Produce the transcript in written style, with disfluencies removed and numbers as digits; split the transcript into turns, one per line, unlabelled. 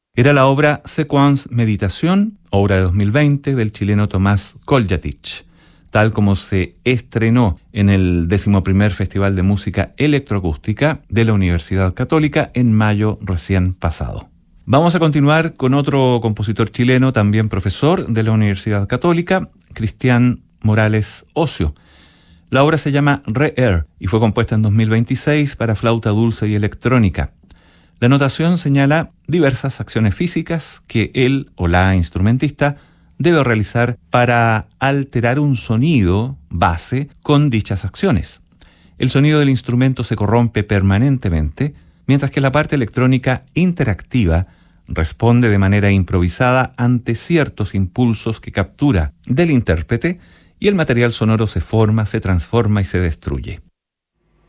Era la obra Sequence Meditación, obra de 2020 del chileno Tomás Koljatich, tal como se estrenó en el 11º Festival de Música Electroacústica de la Universidad Católica en mayo recién pasado. Vamos a continuar con otro compositor chileno, también profesor de la Universidad Católica, Cristian Morales Ocio. La obra se llama Re-Air y fue compuesta en 2026 para flauta dulce y electrónica. La notación señala diversas acciones físicas que él o la instrumentista debe realizar para alterar un sonido base con dichas acciones. El sonido del instrumento se corrompe permanentemente, mientras que la parte electrónica interactiva responde de manera improvisada ante ciertos impulsos que captura del intérprete y el material sonoro se forma, se transforma y se destruye.